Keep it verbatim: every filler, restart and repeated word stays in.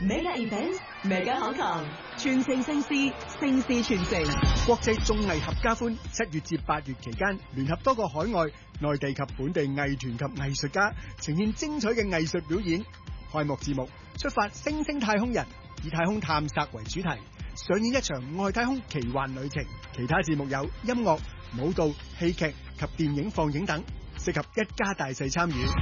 Mega Event，Mega Hong Kong，傳承盛事，盛事傳承。 國際綜藝合家歡，七月至八月期間，聯合多個海外、內地及本地藝團及藝術家，呈現精彩嘅藝術表演。開幕節目出發星星太空人，以太空探索為主題，上演一場外太空奇幻旅程。其他節目有音樂、舞蹈、戲劇及電影放映等，適合一家大細參與。